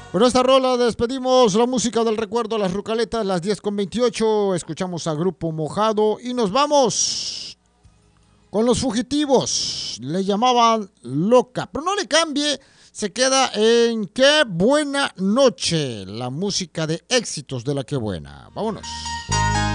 Con esta rola despedimos la música del recuerdo, las Rucaletas, las 10:28. Escuchamos a Grupo Mojado y nos vamos con Los Fugitivos. Le llamaban Loca, pero no le cambie. Se queda en Qué Buena Noche, la música de éxitos de la Qué Buena. Vámonos.